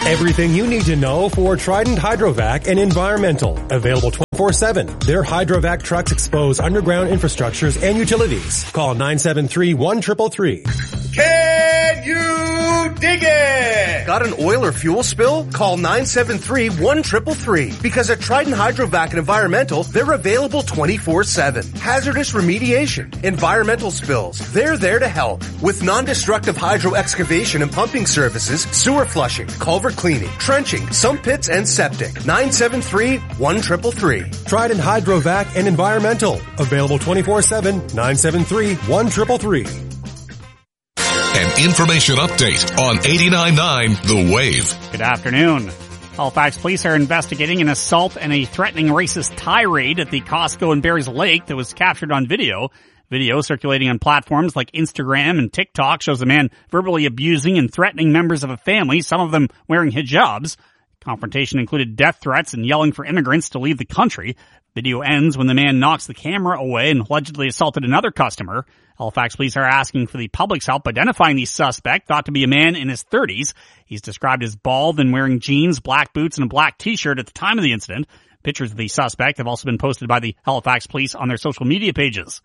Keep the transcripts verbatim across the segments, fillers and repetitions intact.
Everything you need to know for Trident Hydrovac and Environmental. Available twenty-four seven. Their Hydrovac trucks expose underground infrastructures and utilities. Call nine seven three, one three three three. Can you dig it? Got an oil or fuel spill? Call nine seven three, one three three three. Because at Trident Hydrovac and Environmental, they're available twenty-four seven. Hazardous remediation, environmental spills, they're there to help. With non-destructive hydro excavation and pumping services, sewer flushing, culvert cleaning, trenching, sump pits, and septic. nine seven three, one three three three. Trident Hydrovac and Environmental. Available twenty-four seven. nine seven three, one three three three. An information update on eighty-nine point nine The Wave. Good afternoon. Halifax police are investigating an assault and a threatening racist tirade at the Costco in Barry's Lake that was captured on video. Video circulating on platforms like Instagram and TikTok shows a man verbally abusing and threatening members of a family, some of them wearing hijabs. Confrontation included death threats and yelling for immigrants to leave the country. Video ends when the man knocks the camera away and allegedly assaulted another customer. Halifax police are asking for the public's help identifying the suspect, thought to be a man in his thirties. He's described as bald and wearing jeans, black boots, and a black t-shirt at the time of the incident. Pictures of the suspect have also been posted by the Halifax police on their social media pages.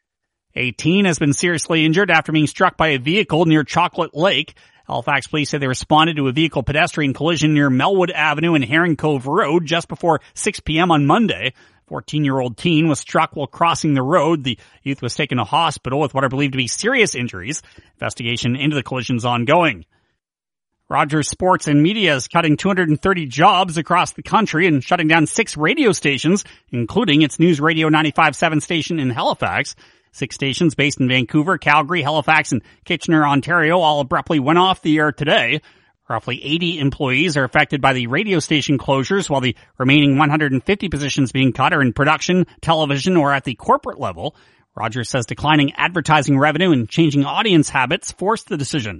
A teen has been seriously injured after being struck by a vehicle near Chocolate Lake. Halifax police say they responded to a vehicle pedestrian collision near Melwood Avenue and Herring Cove Road just before six p.m. on Monday. fourteen-year-old teen was struck while crossing the road. The youth was taken to hospital with what are believed to be serious injuries. Investigation into the collision is ongoing. Rogers Sports and Media is cutting two hundred thirty jobs across the country and shutting down six radio stations, including its News Radio ninety-five point seven station in Halifax. Six stations based in Vancouver, Calgary, Halifax, and Kitchener, Ontario all abruptly went off the air today. Roughly eighty employees are affected by the radio station closures, while the remaining one hundred fifty positions being cut are in production, television, or at the corporate level. Rogers says declining advertising revenue and changing audience habits forced the decision.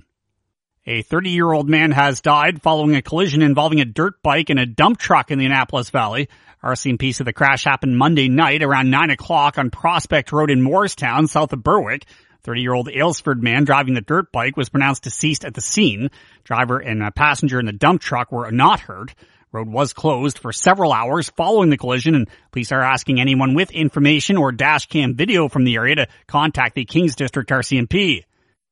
A thirty-year-old man has died following a collision involving a dirt bike and a dump truck in the Annapolis Valley. R C M P said the crash happened Monday night around nine o'clock on Prospect Road in Morristown, south of Berwick. thirty-year-old Aylesford man driving the dirt bike was pronounced deceased at the scene. Driver and a passenger in the dump truck were not hurt. Road was closed for several hours following the collision, and police are asking anyone with information or dash cam video from the area to contact the Kings District R C M P.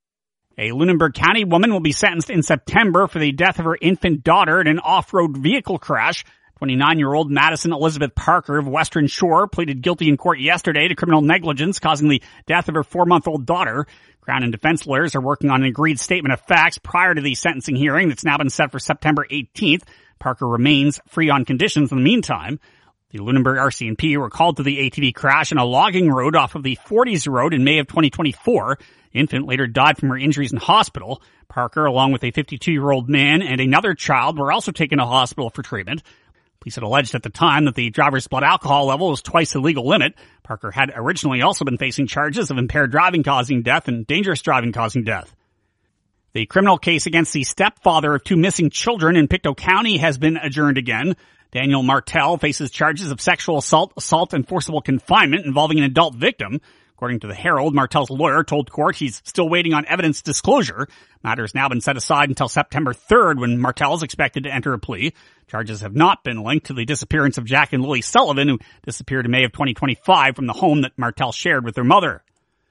A Lunenburg County woman will be sentenced in September for the death of her infant daughter in an off-road vehicle crash. twenty-nine-year-old Madison Elizabeth Parker of Western Shore pleaded guilty in court yesterday to criminal negligence causing the death of her four-month-old daughter. Crown and defense lawyers are working on an agreed statement of facts prior to the sentencing hearing that's now been set for September eighteenth. Parker remains free on conditions in the meantime. The Lunenburg R C M P were called to the A T V crash on a logging road off of the forties Road in May of twenty twenty-four. The infant later died from her injuries in hospital. Parker, along with a fifty-two-year-old man and another child, were also taken to hospital for treatment. Police had alleged at the time that the driver's blood alcohol level was twice the legal limit. Parker had originally also been facing charges of impaired driving causing death and dangerous driving causing death. The criminal case against the stepfather of two missing children in Pictou County has been adjourned again. Daniel Martel faces charges of sexual assault, assault, and forcible confinement involving an adult victim. According to the Herald, Martel's lawyer told court he's still waiting on evidence disclosure. Matter has now been set aside until September third when Martel is expected to enter a plea. Charges have not been linked to the disappearance of Jack and Lily Sullivan, who disappeared in May of twenty twenty-five from the home that Martel shared with their mother.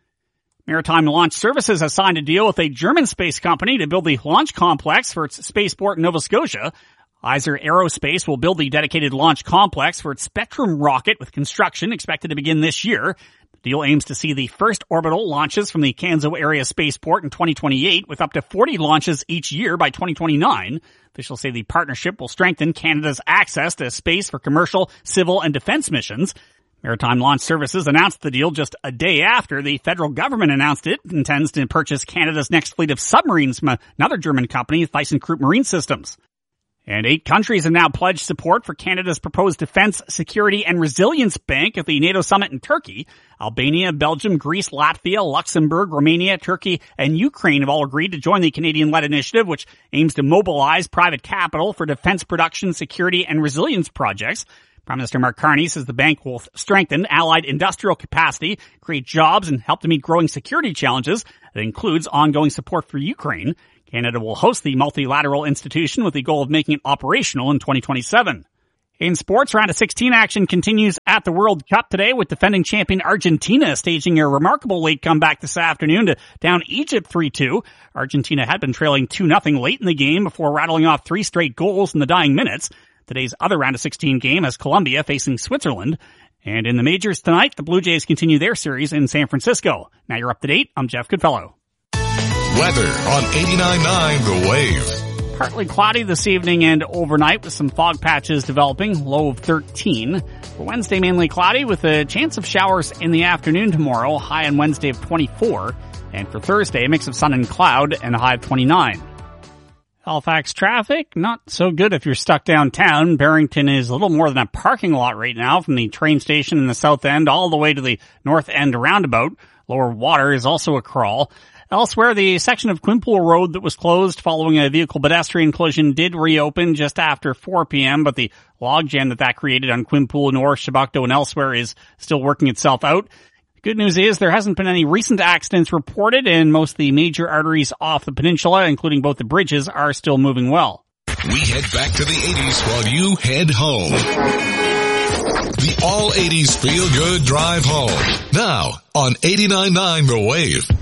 Maritime Launch Services has signed a deal with a German space company to build the launch complex for its spaceport in Nova Scotia. Iser Aerospace will build the dedicated launch complex for its Spectrum rocket, with construction expected to begin this year. The deal aims to see the first orbital launches from the Canso area spaceport in twenty twenty-eight, with up to forty launches each year by twenty twenty-nine. Officials say the partnership will strengthen Canada's access to space for commercial, civil, and defense missions. Maritime Launch Services announced the deal just a day after the federal government announced it intends to purchase Canada's next fleet of submarines from another German company, ThyssenKrupp Marine Systems. And eight countries have now pledged support for Canada's proposed Defence, Security and Resilience Bank at the NATO summit in Turkey. Albania, Belgium, Greece, Latvia, Luxembourg, Romania, Turkey, and Ukraine have all agreed to join the Canadian-led initiative, which aims to mobilize private capital for defence production, security and resilience projects. Prime Minister Mark Carney says the bank will strengthen allied industrial capacity, create jobs, and help to meet growing security challenges. That includes ongoing support for Ukraine. Canada will host the multilateral institution with the goal of making it operational in twenty twenty-seven. In sports, round of sixteen action continues at the World Cup today with defending champion Argentina staging a remarkable late comeback this afternoon to down Egypt three two. Argentina had been trailing two nothing late in the game before rattling off three straight goals in the dying minutes. Today's other round of sixteen game has Colombia facing Switzerland. And in the majors tonight, the Blue Jays continue their series in San Francisco. Now you're up to date. I'm Jeff Goodfellow. Weather on eighty-nine point nine The Wave. Partly cloudy this evening and overnight with some fog patches developing, low of thirteen. For Wednesday, mainly cloudy with a chance of showers in the afternoon tomorrow, high on Wednesday of twenty-four. And for Thursday, a mix of sun and cloud and a high of twenty-nine. Halifax traffic, not so good if you're stuck downtown. Barrington is a little more than a parking lot right now from the train station in the south end all the way to the north end roundabout. Lower Water is also a crawl. Elsewhere, the section of Quinpool Road that was closed following a vehicle pedestrian collision did reopen just after four p.m., but the logjam that that created on Quinpool North, Chebucto, and elsewhere is still working itself out. Good news is there hasn't been any recent accidents reported, and most of the major arteries off the peninsula, including both the bridges, are still moving well. We head back to the eighties while you head home. The all eighties feel good drive home. Now on eighty-nine point nine The Wave.